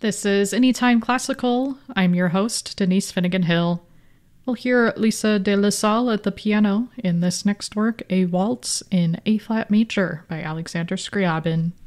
This is Anytime Classical. I'm your host, Denise Finnegan Hill. We'll hear Lisa de la Salle at the piano in this next work, A Waltz in A-flat major by Alexander Scriabin.